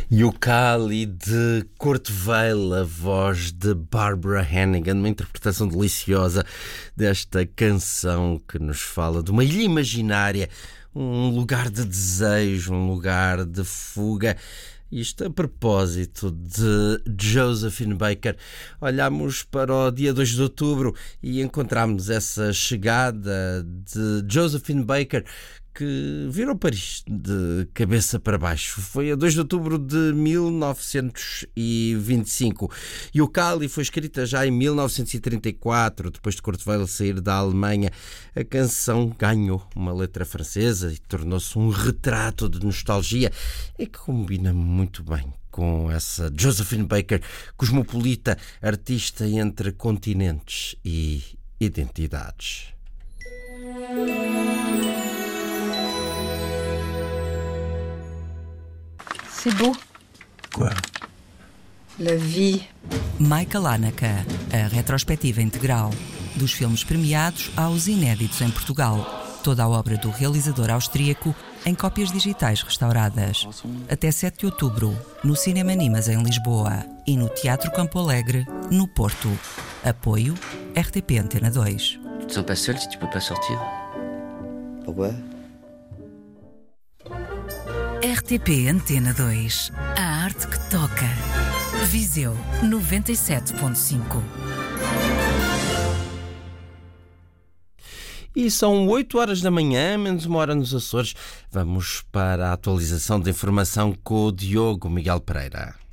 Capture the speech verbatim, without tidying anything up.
Yooka-Lee de Kurt Weill, a voz de Barbara Hannigan, uma interpretação deliciosa desta canção que nos fala de uma ilha imaginária, um lugar de desejo, um lugar de fuga. Isto a propósito de Josephine Baker. Olhámos para o dia dois de outubro e encontramos essa chegada de Josephine Baker, que virou Paris de cabeça para baixo. Foi a dois de outubro de mil novecentos e vinte e cinco. Yooka-Lee foi escrita já em mil novecentos e trinta e quatro, depois de Kurt Weill sair da Alemanha. A canção ganhou uma letra francesa e tornou-se um retrato de nostalgia e que combina muito bem com essa Josephine Baker, cosmopolita, artista entre continentes e identidades. C'est beau. Quoi? La vie. Michael Haneke, a retrospectiva integral, dos filmes premiados aos inéditos em Portugal. Toda a obra do realizador austríaco em cópias digitais restauradas. Até sete de outubro, no Cinema Nimas em Lisboa e no Teatro Campo Alegre, no Porto. Apoio R T P Antena dois. Tu te sens pas seul si tu peux pas sortir? Pourquoi? R T P Antena dois. A arte que toca. Viseu noventa e sete ponto cinco. E são oito horas da manhã, menos uma hora nos Açores. Vamos para a atualização da informação com o Diogo Miguel Pereira.